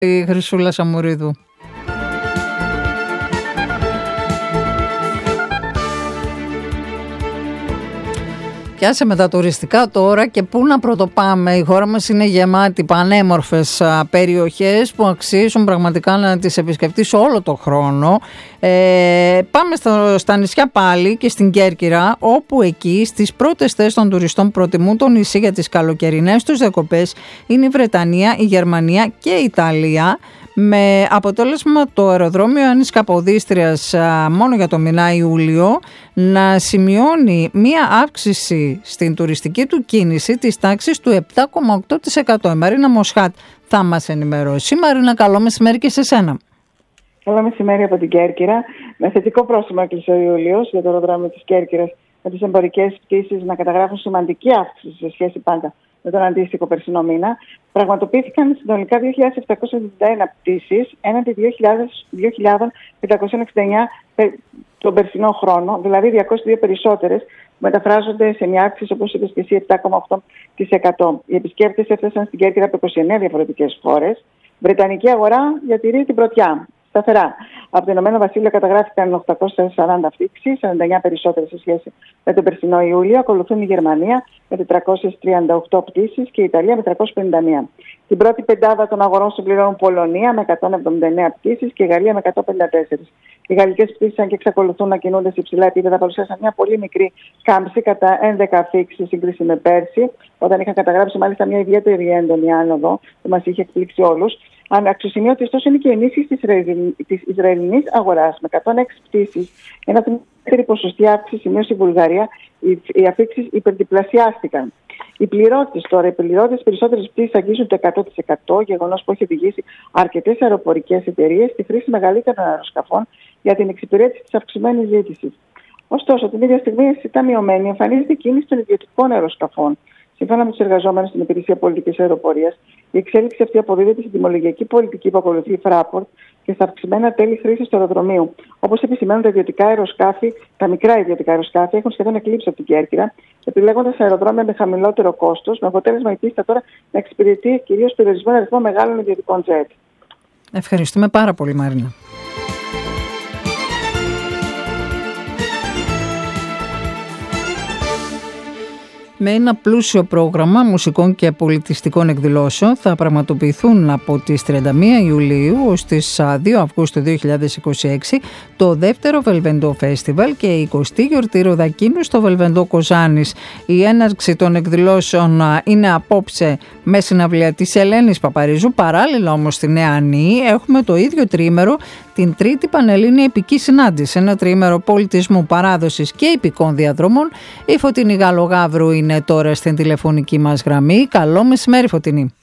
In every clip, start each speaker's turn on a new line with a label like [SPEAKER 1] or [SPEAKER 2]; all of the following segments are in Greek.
[SPEAKER 1] η Χρυσούλα Σαμουρίδου. Πιάσε με τα τουριστικά τώρα και πού να πρωτοπάμε. Η χώρα μας είναι γεμάτη πανέμορφες περιοχές που αξίζουν πραγματικά να τις επισκεφτείς όλο το χρόνο. Πάμε στα νησιά πάλι και στην Κέρκυρα, όπου εκεί στις πρώτες θέσεις των τουριστών προτιμούν το νησί για τις καλοκαιρινές τους διακοπές είναι η Βρετανία, η Γερμανία και η Ιταλία, με αποτέλεσμα το αεροδρόμιο Άννης Καποδίστριας μόνο για το μηνά Ιούλιο να σημειώνει μία αύξηση στην τουριστική του κίνηση της τάξης του 7,8%. Η Μαρίνα Μοσχάτ θα μας ενημερώσει. Μαρίνα, καλό μεσημέρι και σε σένα.
[SPEAKER 2] Καλό μεσημέρι από την Κέρκυρα. Με θετικό πρόσημο έκλεισε ο Ιούλιος για το αεροδρόμιο της Κέρκυρας, με τις εμπορικές πτήσεις να καταγράφουν σημαντική αύξηση σε σχέση πάντα με τον αντίστοιχο περσινό μήνα. Πραγματοποιήθηκαν συνολικά 2.771 πτήσεις έναντι 2.569 τον περσινό χρόνο, δηλαδή 202 περισσότερες, που μεταφράζονται σε μια αύξηση, όπως είπες και εσύ, 7,8%. Οι επισκέπτες έφτασαν στην Κέρκυρα από 29 διαφορετικές χώρες. Η Βρετανική αγορά διατηρεί την πρωτιά σταθερά. Από το Ηνωμένο Βασίλειο καταγράφηκαν 840 πτήσεις, 49 περισσότερες σε σχέση με τον περσινό Ιούλιο. Ακολουθούν η Γερμανία με 438 πτήσεις και η Ιταλία με 351. Την πρώτη πεντάδα των αγορών συμπληρώνουν Πολωνία με 179 πτήσεις και η Γαλλία με 154. Οι γαλλικές πτήσεις, αν και εξακολουθούν να κινούνται σε υψηλά επίπεδα, παρουσίασαν μια πολύ μικρή κάμψη κατά 11 αφήξεις σύγκριση με πέρσι, όταν είχαν καταγράψει μάλιστα μια ιδιαίτερη έντονη άνοδο που μας είχε εκπλήξει όλους. Αξιοσημείωτη ωστόσο είναι και η ενίσχυση της Ισραηλινής αγοράς με 106 πτήσεις, ένα δεύτερη ποσοστή αύξηση σημείωσε η Βουλγαρία. Οι αφήξεις υπερδιπλασιάστηκαν. Οι πληρώτες περισσότερες πτήσεις αγγίζουν το 100%, γεγονός που έχει οδηγήσει αρκετές αεροπορικές εταιρείες στη χρήση μεγαλύτερων αεροσκαφών για την εξυπηρέτηση της αυξημένης ζήτησης. Ωστόσο, την ίδια στιγμή η αισθητά μειωμένη εμφανίζεται η κίνηση των ιδιωτικών αεροσκαφών. Σύμφωνα με τους εργαζόμενους στην Υπηρεσία Πολιτικής Αεροπορίας, η εξέλιξη αυτή αποδίδεται στην τιμολογιακή πολιτική που ακολουθεί η Fraport και στα αυξημένα τέλη χρήσης του αεροδρομίου. Όπως επισημαίνουν τα μικρά ιδιωτικά αεροσκάφη έχουν σχεδόν εκλείψει από την Κέρκυρα, επιλέγοντας αεροδρόμια με χαμηλότερο κόστος, με αποτέλεσμα η πίστα τώρα να εξυπηρετεί κυρίως περιορισμένο αριθμό μεγάλων ιδιωτικών τζετ.
[SPEAKER 1] Ευχαριστούμε πάρα πολύ, Μαρίνα. Με ένα πλούσιο πρόγραμμα μουσικών και πολιτιστικών εκδηλώσεων θα πραγματοποιηθούν από τις 31 Ιουλίου ως τις 2 Αυγούστου 2026 το δεύτερο Βελβεντό Φέστιβαλ και η 20η γιορτή Ροδακίνου στο Βελβεντό Κοζάνης. Η έναρξη των εκδηλώσεων είναι απόψε με συναυλία της Ελένης Παπαρίζου. Παράλληλα όμως στη Νέα Ανή έχουμε το ίδιο τρίμερο την τρίτη Πανελλήνια Επική Συνάντηση. Ένα τρίμερο πολιτισμού, παράδοσης και επικών διαδρόμων. Η Φωτεινή Γαλλογαύρου είναι τώρα στην τηλεφωνική μας γραμμή. Καλό μεσημέρι, Φωτεινή.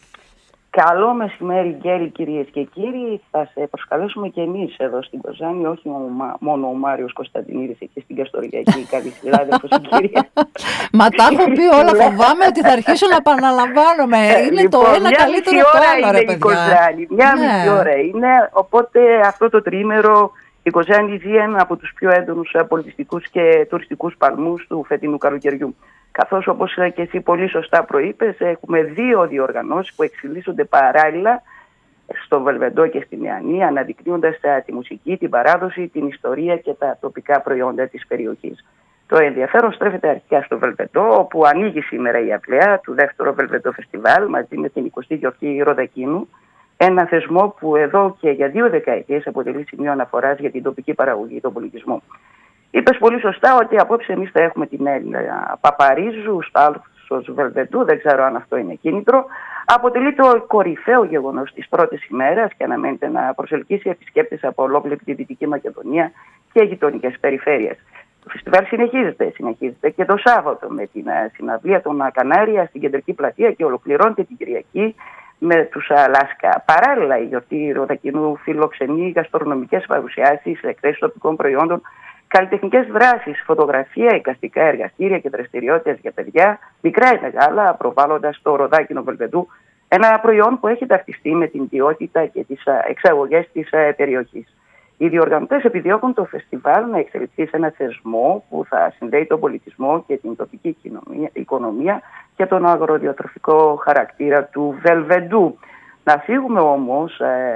[SPEAKER 3] Καλό μεσημέρι, Γκέλη, κυρίες και κύριοι. Θα σε προσκαλέσουμε και εμείς εδώ στην Κοζάνη, όχι μόνο ο Μάριος Κωνσταντινίδης εκεί στην Καστοριακή, καλή συνάδελφος η κυρία.
[SPEAKER 1] Μα τα έχω πει όλα, φοβάμαι ότι θα αρχίσω να επαναλαμβάνομαι. Είναι
[SPEAKER 3] λοιπόν,
[SPEAKER 1] το ένα καλύτερο το άλλο, ρε παιδιά.
[SPEAKER 3] Μια μισή ώρα είναι, οπότε αυτό το τρίμερο η Κοζάνη ζει ένα από τους πιο έντονους πολιτιστικούς και τουριστικούς παλμούς του φετινού καλοκαιριού. Καθώς, όπως και εσύ πολύ σωστά προείπες, έχουμε 2 διοργανώσεις που εξελίσσονται παράλληλα στο Βελβεντό και στη Νέα Ανή, αναδεικνύοντας τη μουσική, την παράδοση, την ιστορία και τα τοπικά προϊόντα της περιοχής. Το ενδιαφέρον στρέφεται αρχικά στο Βελβεντό, όπου ανοίγει σήμερα η απλαία του δεύτερου Βελβεντό Φεστιβάλ μαζί με την 20η γιορτή Ροδακίνου. Ένα θεσμό που εδώ και για 2 δεκαετίες αποτελεί σημείο αναφοράς για την τοπική παραγωγή, τον πολιτισμό. Είπες πολύ σωστά ότι απόψε εμείς θα έχουμε την Έλληνα Παπαρίζου στο άλθος Βελβεντού, δεν ξέρω αν αυτό είναι κίνητρο. Αποτελεί το κορυφαίο γεγονός της πρώτης ημέρας και αναμένεται να προσελκύσει επισκέπτες από ολόκληρη τη Δυτική Μακεδονία και γειτονικές περιφέρειες. Το φεστιβάλ συνεχίζεται και το Σάββατο με την συναυλία των Κανάρια στην Κεντρική Πλατεία και ολοκληρώνεται την Κυριακή με τους Λάσκα. Παράλληλα, η γιορτή Ροδακίνου φιλοξενεί γαστρονομικές παρουσιάσεις, εκθέσεις τοπικών προϊόντων, καλλιτεχνικές δράσεις, φωτογραφία, εικαστικά εργαστήρια και δραστηριότητες για παιδιά, μικρά ή μεγάλα, προβάλλοντας το Ροδάκινο Βελβεντού, ένα προϊόν που έχει ταυτιστεί με την ποιότητα και τις εξαγωγές της περιοχής. Οι διοργανωτές επιδιώκουν το φεστιβάλ να εξελιχθεί σε ένα θεσμό που θα συνδέει τον πολιτισμό και την τοπική οικονομία και τον αγροδιατροφικό χαρακτήρα του Βελβεντού. Να φύγουμε όμως